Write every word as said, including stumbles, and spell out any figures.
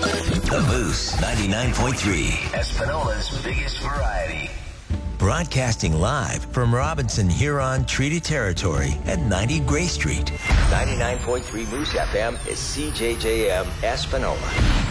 The Moose ninety-nine point three, Espanola's biggest variety. Broadcasting live from Robinson Huron Treaty Territory at ninety Gray Street. ninety-nine point three Moose F M is C J J M Espanola.